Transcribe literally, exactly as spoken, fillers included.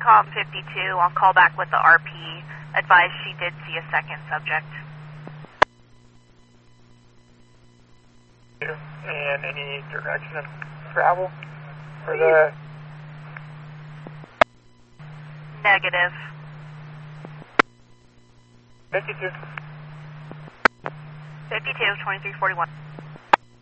com fifty-two on callback with the R P. Advised she did see a second subject. And any direction of travel for the... Negative. fifty-two. fifty-two, twenty-three forty-one.